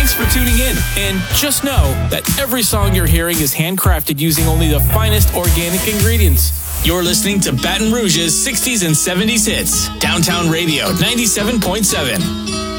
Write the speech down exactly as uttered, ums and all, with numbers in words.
Thanks for tuning in, and just know that every song you're hearing is handcrafted using only the finest organic ingredients. You're listening to Baton Rouge's sixties and seventies hits. Downtown Radio ninety-seven point seven.